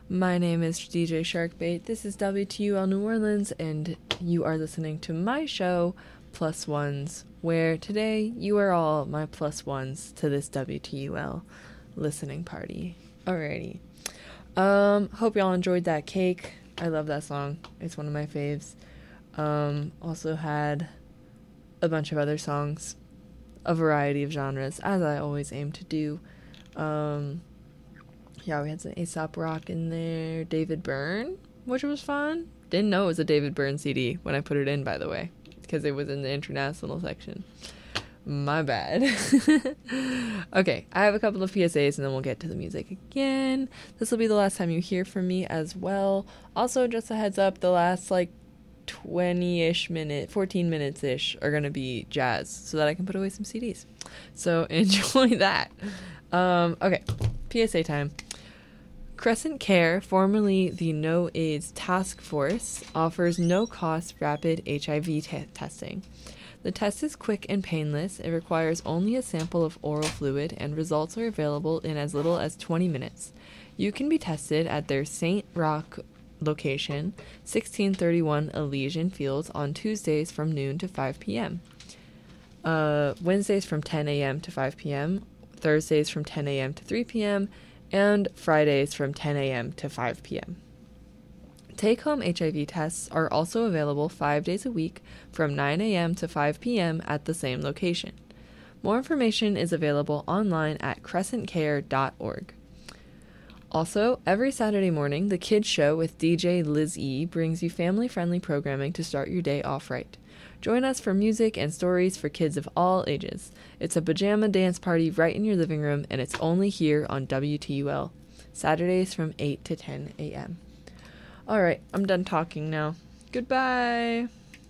My name is DJ Sharkbait. This is WTUL New Orleans, and you are listening to my show, Plus Ones, where today you are all my plus ones to this WTUL listening party. Alrighty. Hope y'all enjoyed that cake. I love that song. It's one of my faves. Also had a bunch of other songs, a variety of genres, as I always aim to do. Yeah, we had some A$AP Rock in there, David Byrne, which was fun. Didn't know it was a David Byrne CD when I put it in, by the way, because it was in the international section. My bad. Okay, I have a couple of PSAs and then we'll get to the music again. This will be the last time you hear from me as well. Also, just a heads up, the last 20-ish minute, 14 minutes-ish are going to be jazz so that I can put away some CDs. So enjoy that. Okay, PSA time. Crescent Care, formerly the No AIDS Task Force, offers no-cost rapid HIV testing. The test is quick and painless. It requires only a sample of oral fluid, and results are available in as little as 20 minutes. You can be tested at their St. Roch location, 1631 Elysian Fields, on Tuesdays from noon to 5 p.m., Wednesdays from 10 a.m. to 5 p.m., Thursdays from 10 a.m. to 3 p.m., and Fridays from 10 a.m. to 5 p.m. Take-home HIV tests are also available 5 days a week from 9 a.m. to 5 p.m. at the same location. More information is available online at crescentcare.org. Also, every Saturday morning, The Kids Show with DJ Liz E brings you family-friendly programming to start your day off right. Join us for music and stories for kids of all ages. It's a pajama dance party right in your living room, and it's only here on WTUL. Saturdays from 8 to 10 a.m. Alright, I'm done talking now. Goodbye!